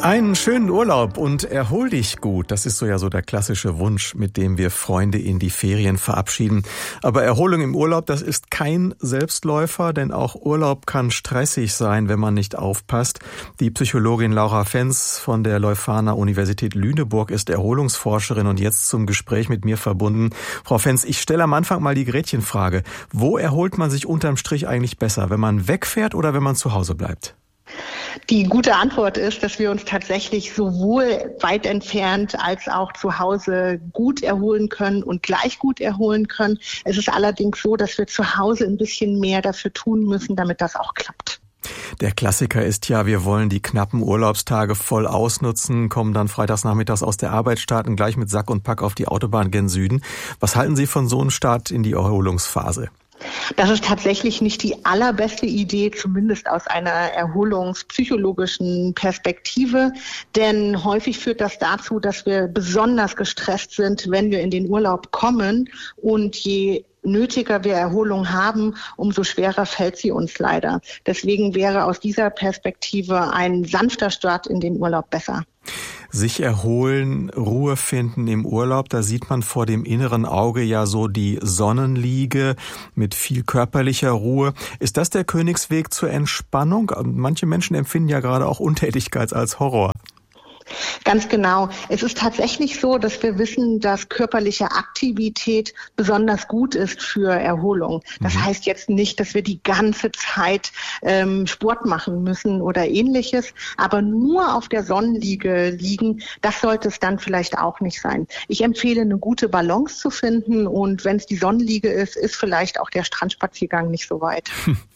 Einen schönen Urlaub und erhol dich gut. Das ist so der klassische Wunsch, mit dem wir Freunde in die Ferien verabschieden. Aber Erholung im Urlaub, das ist kein Selbstläufer, denn auch Urlaub kann stressig sein, wenn man nicht aufpasst. Die Psychologin Laura Fenz von der Leuphana Universität Lüneburg ist Erholungsforscherin und jetzt zum Gespräch mit mir verbunden. Frau Fenz, ich stelle am Anfang mal die Gretchenfrage. Wo erholt man sich unterm Strich eigentlich besser, wenn man wegfährt oder wenn man zu Hause bleibt? Die gute Antwort ist, dass wir uns tatsächlich sowohl weit entfernt als auch zu Hause gut erholen können und gleich gut erholen können. Es ist allerdings so, dass wir zu Hause ein bisschen mehr dafür tun müssen, damit das auch klappt. Der Klassiker ist ja, wir wollen die knappen Urlaubstage voll ausnutzen, kommen dann freitags nachmittags aus der Arbeit, starten gleich mit Sack und Pack auf die Autobahn gen Süden. Was halten Sie von so einem Start in die Erholungsphase? Das ist tatsächlich nicht die allerbeste Idee, zumindest aus einer erholungspsychologischen Perspektive. Denn häufig führt das dazu, dass wir besonders gestresst sind, wenn wir in den Urlaub kommen. Und je nötiger wir Erholung haben, umso schwerer fällt sie uns leider. Deswegen wäre aus dieser Perspektive ein sanfter Start in den Urlaub besser. Sich erholen, Ruhe finden im Urlaub, da sieht man vor dem inneren Auge ja so die Sonnenliege mit viel körperlicher Ruhe. Ist das der Königsweg zur Entspannung? Manche Menschen empfinden ja gerade auch Untätigkeit als Horror. Ganz genau. Es ist tatsächlich so, dass wir wissen, dass körperliche Aktivität besonders gut ist für Erholung. Das heißt jetzt nicht, dass wir die ganze Zeit Sport machen müssen oder Ähnliches, aber nur auf der Sonnenliege liegen, das sollte es dann vielleicht auch nicht sein. Ich empfehle, eine gute Balance zu finden und wenn es die Sonnenliege ist, ist vielleicht auch der Strandspaziergang nicht so weit.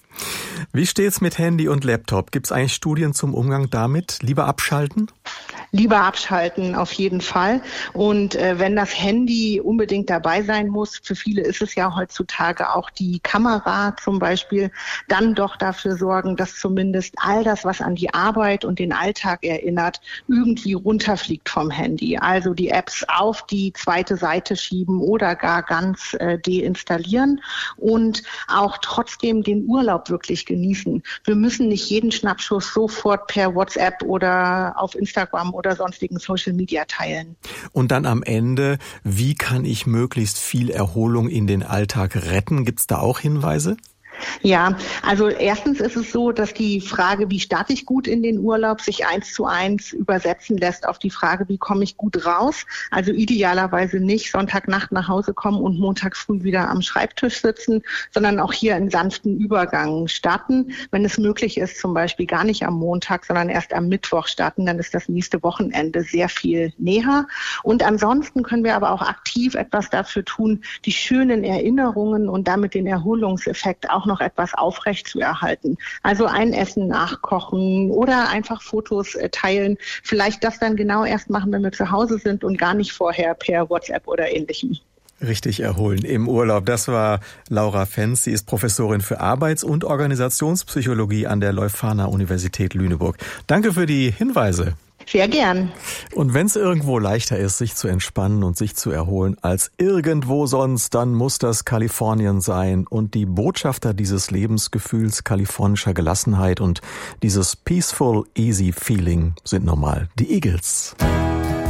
Wie steht's mit Handy und Laptop? Gibt's eigentlich Studien zum Umgang damit? Lieber abschalten? Lieber abschalten, auf jeden Fall. Und wenn das Handy unbedingt dabei sein muss, für viele ist es ja heutzutage auch die Kamera zum Beispiel, dann doch dafür sorgen, dass zumindest all das, was an die Arbeit und den Alltag erinnert, irgendwie runterfliegt vom Handy. Also die Apps auf die zweite Seite schieben oder gar ganz deinstallieren und auch trotzdem den Urlaub wirklich genießen. Wir müssen nicht jeden Schnappschuss sofort per WhatsApp oder auf Instagram oder sonstigen Social Media teilen. Und dann am Ende, wie kann ich möglichst viel Erholung in den Alltag retten? Gibt's da auch Hinweise? Ja, also erstens ist es so, dass die Frage, wie starte ich gut in den Urlaub, sich 1:1 übersetzen lässt auf die Frage, wie komme ich gut raus. Also idealerweise nicht Sonntagnacht nach Hause kommen und Montag früh wieder am Schreibtisch sitzen, sondern auch hier einen sanften Übergang starten. Wenn es möglich ist, zum Beispiel gar nicht am Montag, sondern erst am Mittwoch starten, dann ist das nächste Wochenende sehr viel näher. Und ansonsten können wir aber auch aktiv etwas dafür tun, die schönen Erinnerungen und damit den Erholungseffekt auch noch etwas aufrecht zu erhalten. Also ein Essen nachkochen oder einfach Fotos teilen. Vielleicht das dann genau erst machen, wenn wir zu Hause sind und gar nicht vorher per WhatsApp oder Ähnlichem. Richtig erholen im Urlaub. Das war Laura Fenz. Sie ist Professorin für Arbeits- und Organisationspsychologie an der Leuphana Universität Lüneburg. Danke für die Hinweise. Sehr gern. Und wenn es irgendwo leichter ist, sich zu entspannen und sich zu erholen als irgendwo sonst, dann muss das Kalifornien sein. Und die Botschafter dieses Lebensgefühls kalifornischer Gelassenheit und dieses peaceful, easy feeling sind normal die Eagles.